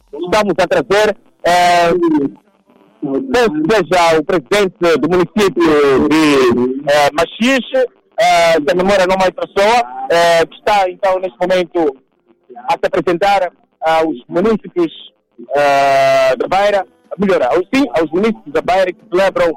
estamos a trazer, seja o presidente do município de Machixe, da memória não mais pessoa, que está então neste momento a se apresentar aos municípios da Beira, melhor, aos municípios da Beira que celebram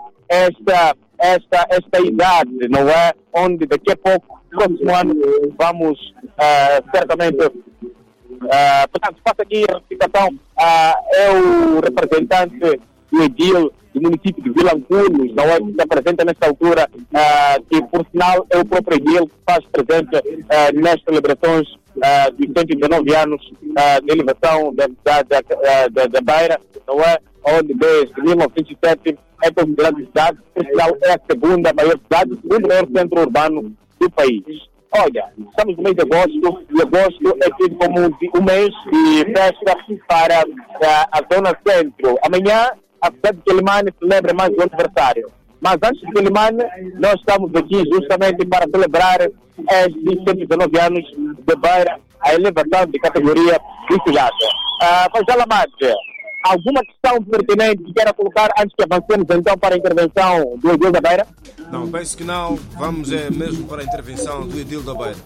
esta idade, não é? Onde daqui a pouco, próximo ano, vamos certamente. Portanto, faço aqui a rectificação. É o representante do edil do município de Vilanculos, não é, que se apresenta nesta altura, que por sinal é o próprio edil que faz presente nas celebrações dos 119 anos de elevação da Beira, não é? Onde desde 1907 é considerada cidade, por sinal é a segunda maior cidade, o segundo maior centro urbano do país. Olha, estamos no mês de agosto, e agosto é tido como um mês de festa para a zona centro. Amanhã, a cidade de Quelimane celebra mais um aniversário. Mas antes de Quelimane, nós estamos aqui justamente para celebrar estes 119 anos de Beira, a elevação de categoria de cidade. Fajala Mate, alguma questão pertinente que queira colocar antes que avancemos então para a intervenção do edil da Beira? Não, penso que não. Vamos mesmo para a intervenção do edil da Beira.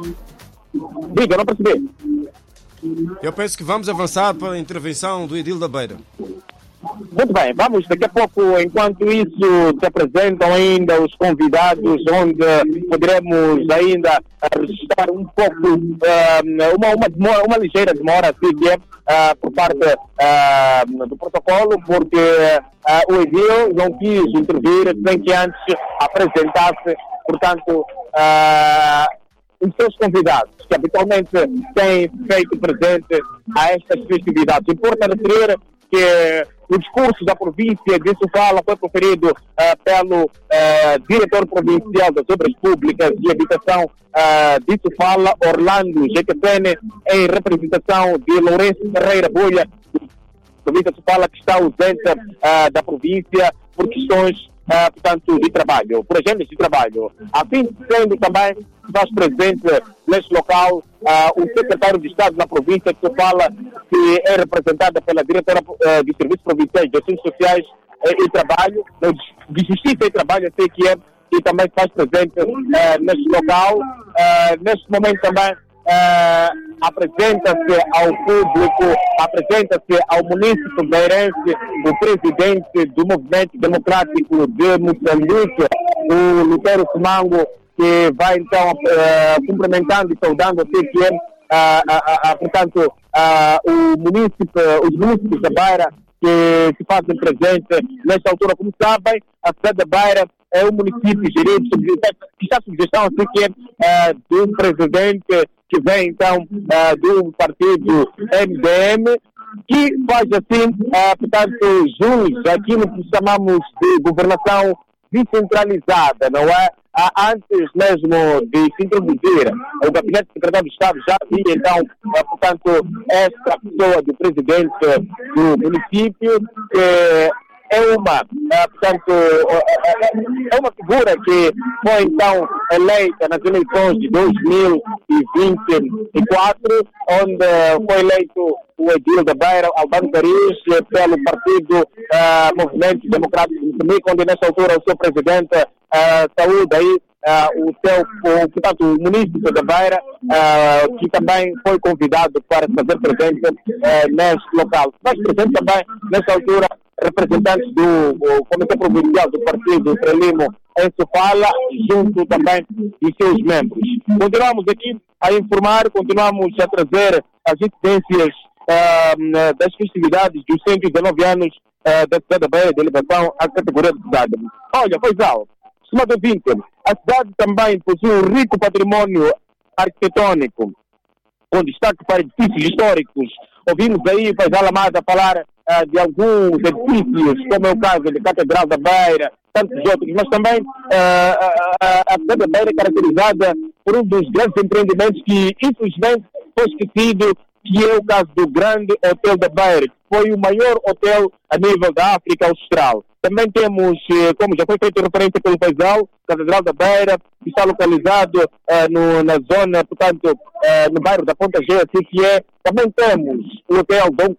Diga, não percebi. Eu penso que vamos avançar para a intervenção do edil da Beira. Muito bem, vamos daqui a pouco, enquanto isso se apresentam ainda os convidados, onde poderemos ainda registrar um pouco, uma ligeira demora, assim que é, por parte do protocolo, porque o edil não quis intervir sem que antes apresentasse, portanto, os seus convidados, que habitualmente têm feito presente a estas festividades. Importa referir que o discurso da província de Sofala foi proferido pelo diretor provincial das Obras Públicas e Habitação de Sofala, Orlando GTPN, em representação de Lourenço Ferreira Bolha, província de Sofala, que está ausente da província por questões portanto, de trabalho, por agendas de trabalho. Assim sendo também, faz presente neste local o secretário de Estado na província, que fala que é representada pela diretora de Serviços Provinciais de Assuntos Sociais e Trabalho, de Justiça e Trabalho, sei que é, e também faz presente neste local. Neste momento também apresenta-se ao público, apresenta-se ao município beirense o presidente do Movimento Democrático de Moçambique, o Lutero Simango, que vai então cumprimentando e saudando assim que é, portanto, os municípios da Beira que se fazem presente nesta altura. Como sabem, a cidade da Beira é um município gerido, que está sob gestão assim que é de um presidente que vem então do partido MDM, que faz assim, portanto, jus aquilo que chamamos de governação descentralizada, não é? Antes mesmo de se introduzir o gabinete do secretário de Estado, já havia então, portanto, esta pessoa do presidente do município, que é uma, portanto, é uma figura que foi então eleita nas eleições de 2024, onde foi eleito o edil da Beira, Albano Cariz, pelo partido Movimento Democrático de Moçambique, onde nesta altura o seu presidente saúde aí portanto, o município da Beira, que também foi convidado para fazer presente neste local. Faz presente também, nesta altura, representantes do Comitê Provincial do Partido Frelimo em Sofala, junto também dos seus membros. Continuamos aqui a informar, continuamos a trazer as incidências das festividades dos 119 anos da cidade da Beira, de elevação à categoria de cidade. Olha, Faisal, estimado ouvinte, a cidade também possui um rico património arquitetônico, com destaque para edifícios históricos. Ouvimos aí Faisal Amada falar de alguns edifícios, como é o caso da Catedral da Beira, tantos outros, mas também a cidade da Beira é caracterizada por um dos grandes empreendimentos que, infelizmente, foi esquecido, que é o caso do Grande Hotel da Beira, que foi o maior hotel a nível da África Austral. Também temos, como já foi feito referência pelo Faisal, Catedral da Beira, que está localizado na zona, portanto, no bairro da Ponta G, assim que é. Também temos o Hotel Dom